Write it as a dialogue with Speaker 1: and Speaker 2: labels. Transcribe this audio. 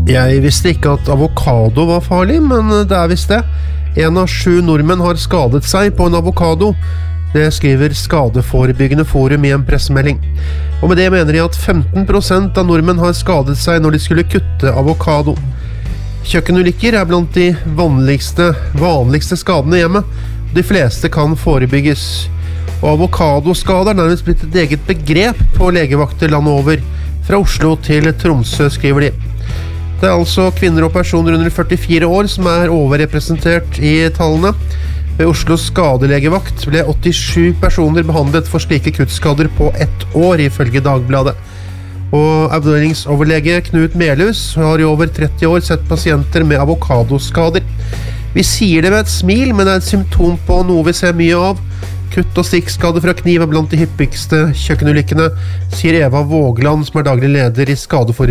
Speaker 1: Jeg visste ikke at avokado var farlig, men det visst det. 1 av 7 nordmenn har skadet seg på en avokado. Det skriver Skadeforebyggende Forum i en pressemelding. Og med det mener de at 15% av nordmenn har skadet seg når de skulle kutte avokado. Kjøkkenulykker blant de vanligste skadene hjemme. De fleste kan forebygges. Og avokadoskader nærmest blitt et eget begrep på legevakter landet over. Fra Oslo til Tromsø, skriver de. Det altså kvinner og personer under 44 år som overrepresentert i tallene. Ved Oslos skadelegevakt ble 87 personer behandlet for slike kuttskader på 1 år, ifølge Dagbladet. Og avdelingsoverlege Knut Melhus har i over 30 år sett pasienter med avokadoskader. Vi sier det med et smil, men det et symptom på noe vi ser mye av. Kutt- og stikkskader fra kniv blant de hyppigste kjøkkenulykkene, sier Eva Vågland, som daglig leder i Skadeforebyggende